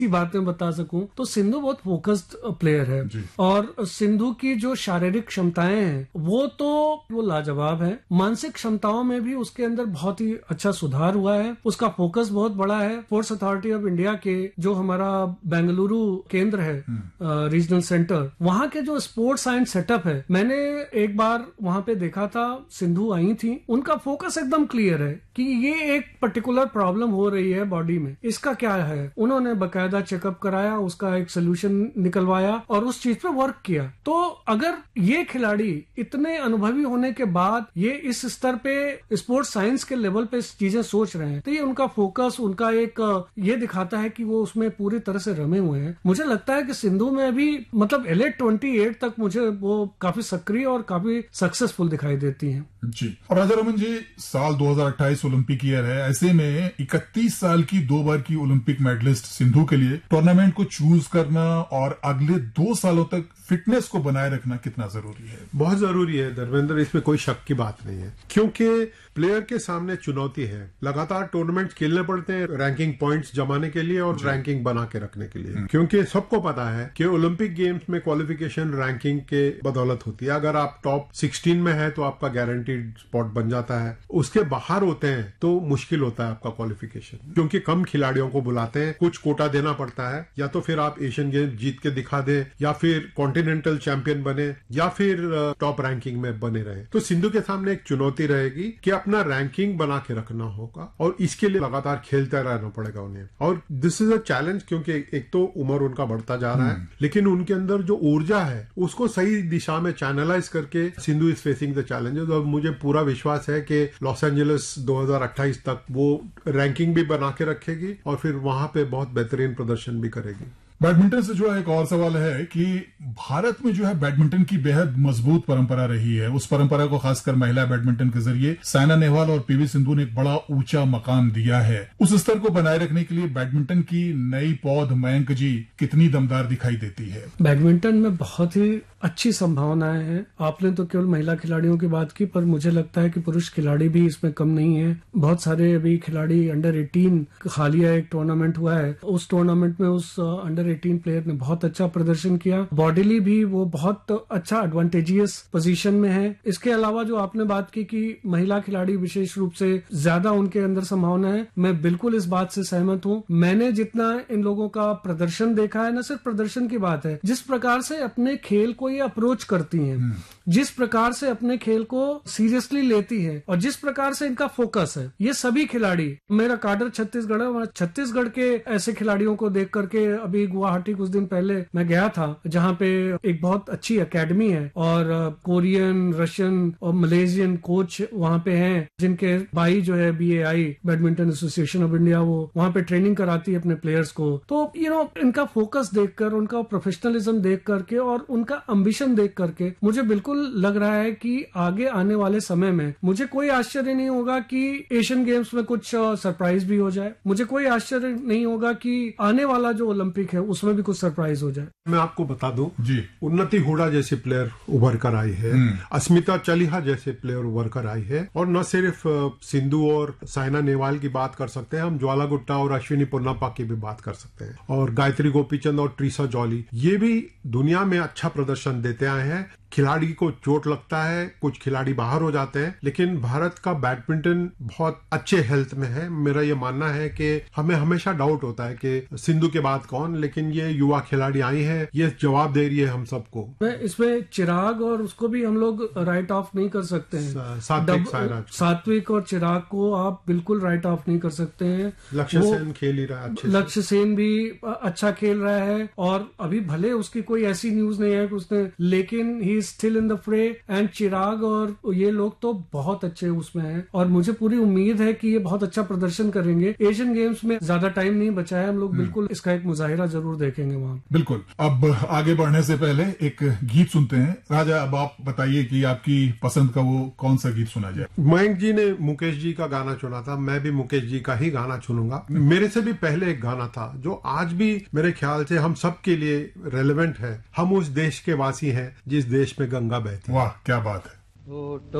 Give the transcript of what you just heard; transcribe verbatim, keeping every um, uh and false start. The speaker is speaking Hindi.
बातें बता सकूं तो सिंधु बहुत फोकस्ड प्लेयर है और सिंधु की जो शारीरिक क्षमताएं हैं वो तो वो लाजवाब है। मानसिक क्षमताओं में भी उसके अंदर बहुत ही अच्छा सुधार हुआ है। उसका फोकस बहुत बड़ा है। स्पोर्ट्स अथॉरिटी ऑफ इंडिया के जो हमारा बेंगलुरु केंद्र है, रीजनल सेंटर, वहां के जो स्पोर्ट्स साइंस सेटअप है, मैंने एक बार वहां पे देखा था, सिंधु आई थी, उनका फोकस एकदम क्लियर है कि ये एक पर्टिकुलर प्रॉब्लम हो रही है बॉडी में, इसका क्या है। उन्होंने बकायदा चेकअप कराया, उसका एक सोल्यूशन निकलवाया और उस चीज पे वर्क किया। तो अगर ये खिलाड़ी इतने अनुभवी होने के बाद ये इस स्तर पे स्पोर्ट्स साइंस के लेवल पे चीजें सोच रहे हैं तो ये उनका फोकस, उनका एक ये दिखाता है कि वो उसमें पूरी तरह से रमे हुए हैं। मुझे लगता है कि सिंधु में अभी मतलब एलिट अट्ठाईस तक मुझे वो काफी सक्रिय और काफी सक्सेसफुल दिखाई देती हैं। जी। और राजा रमन जी, साल दो हज़ार अट्ठाईस ओलंपिक ईयर है, ऐसे में इकतीस साल की दो बार की ओलंपिक मेडलिस्ट सिंधु के लिए टूर्नामेंट को चूज करना और अगले दो सालों तक फिटनेस को बनाए रखना कितना जरूरी है? बहुत जरूरी है धर्मेंद्र, इसमें कोई शक की बात नहीं है, क्योंकि प्लेयर के सामने चुनौती है। लगातार टूर्नामेंट खेलने पड़ते हैं रैंकिंग पॉइंट्स जमाने के लिए और रैंकिंग बना के रखने के लिए, क्योंकि सबको पता है कि ओलंपिक गेम्स में क्वालिफिकेशन रैंकिंग के बदौलत होती है। अगर आप टॉप सोलह में है तो आपका गारंटीड स्पॉट बन जाता है, उसके बाहर होते हैं तो मुश्किल होता है आपका क्वालिफिकेशन, क्योंकि कम खिलाड़ियों को बुलाते हैं, कुछ कोटा देना पड़ता है, या तो फिर आप एशियन गेम्स जीत के दिखा दें, या फिर कॉन्टिनेंटल चैंपियन बने, या फिर टॉप रैंकिंग में बने रहे। तो सिंधु के सामने एक चुनौती रहेगी कि अपना रैंकिंग बना के रखना होगा और इसके लिए लगातार खेलते रहना पड़ेगा उन्हें। और दिस इज अ चैलेंज, क्योंकि एक तो उम्र उनका बढ़ता जा रहा है, लेकिन उनके अंदर जो ऊर्जा है उसको सही दिशा में चैनलाइज करके Sindhu is facing the challenges. और मुझे पूरा विश्वास है कि लॉस एंजलिस दो हज़ार अट्ठाईस तक वो रैंकिंग भी बना के रखेगी और फिर वहां पे बहुत बेहतरीन प्रदर्शन भी करेगी। बैडमिंटन से जुड़ा एक और सवाल है कि भारत में जो है बैडमिंटन की बेहद मजबूत परंपरा रही है। उस परंपरा को खासकर महिला बैडमिंटन के जरिए साइना नेहवाल और पीवी सिंधु ने एक बड़ा ऊंचा मकाम दिया है। उस स्तर को बनाए रखने के लिए बैडमिंटन की नई पौध मयंक जी कितनी दमदार दिखाई देती है? बैडमिंटन में बहुत ही अच्छी संभावनाएं हैं। आपने तो केवल महिला खिलाड़ियों की बात की, पर मुझे लगता है कि पुरुष खिलाड़ी भी इसमें कम नहीं है। बहुत सारे अभी खिलाड़ी अंडर अठारह, हालिया एक टूर्नामेंट हुआ है, उस टूर्नामेंट में उस अंडर अठारह प्लेयर ने बहुत अच्छा प्रदर्शन किया। बॉडीली भी वो बहुत अच्छा एडवांटेजियस पोजीशन में है। इसके अलावा जो आपने बात की कि महिला खिलाड़ी विशेष रूप से ज्यादा उनके अंदर संभावना है, मैं बिल्कुल इस बात से सहमत हूँ। मैंने जितना इन लोगों का प्रदर्शन देखा है, न सिर्फ प्रदर्शन की बात है, जिस प्रकार से अपने खेल को ये अप्रोच करती हैं, जिस प्रकार से अपने खेल को सीरियसली लेती है और जिस प्रकार से इनका फोकस है, ये सभी खिलाड़ी, मेरा काडर छत्तीसगढ़ है, छत्तीसगढ़ के ऐसे खिलाड़ियों को देख करके अभी गुवाहाटी कुछ दिन पहले मैं गया था, जहां पे एक बहुत अच्छी एकेडमी है और कोरियन, रशियन और मलेशियन कोच वहां पे हैं, जिनके भाई जो है B A I badminton association of India, वो वहां पे ट्रेनिंग कराती है अपने प्लेयर्स को। तो यू नो इनका फोकस देखकर, उनका प्रोफेशनलिज्म देख करके और उनका एम्बिशन देख करके मुझे बिल्कुल लग रहा है कि आगे आने वाले समय में मुझे कोई आश्चर्य नहीं होगा कि एशियन गेम्स में कुछ सरप्राइज भी हो जाए। मुझे कोई आश्चर्य नहीं होगा कि आने वाला जो ओलंपिक है उसमें भी कुछ सरप्राइज हो जाए। मैं आपको बता दूं जी, उन्नति हुडा जैसे प्लेयर उभर कर आई है, अस्मिता चलिहा जैसे प्लेयर उभर कर आई है, और न सिर्फ सिंधु और साइना नेहवाल की बात कर सकते हैं, हम ज्वाला गुट्टा और अश्विनी पोन्नाप्पा की भी बात कर सकते हैं, और गायत्री गोपीचंद और ट्रीसा जॉली, ये भी दुनिया में अच्छा प्रदर्शन देते आए हैं। खिलाड़ी को चोट लगता है, कुछ खिलाड़ी बाहर हो जाते हैं, लेकिन भारत का बैडमिंटन बहुत अच्छे हेल्थ में है। मेरा ये मानना है कि हमें हमेशा डाउट होता है कि सिंधु के बाद कौन, लेकिन ये युवा खिलाड़ी आई है, ये जवाब दे रही है हम सबको। इसमें चिराग और उसको भी हम लोग राइट ऑफ नहीं कर सकते हैं। सात्विक सात्विक और चिराग को आप बिल्कुल राइट ऑफ नहीं कर सकते हैं। लक्ष्य सेन खेल ही रहा है अच्छे, लक्ष्य सेन भी अच्छा खेल रहा है, और अभी भले उसकी कोई ऐसी न्यूज नहीं है कि उसने, लेकिन ही स्टिल इन द फ्रे। एंड चिराग और ये लोग तो बहुत अच्छे उसमें हैं, और मुझे पूरी उम्मीद है कि ये बहुत अच्छा प्रदर्शन करेंगे। एशियन गेम्स में ज्यादा टाइम नहीं बचा है, हम लोग बिल्कुल इसका एक मुजाहिरा जरूर देखेंगे वहां। बिल्कुल। अब आगे बढ़ने से पहले एक गीत सुनते हैं। राजा, अब आप बताइए कि आपकी पसंद का वो कौन सा गीत सुना जाए? मयंक जी ने मुकेश जी का गाना चुना था, मैं भी मुकेश जी का ही गाना चुनूंगा। मेरे से भी पहले एक गाना था जो आज भी मेरे ख्याल से हम सब के लिए रेलेवेंट है। हम उस देश के वासी हैं जिस देश में गंगा बहती है। वाह, क्या बात है।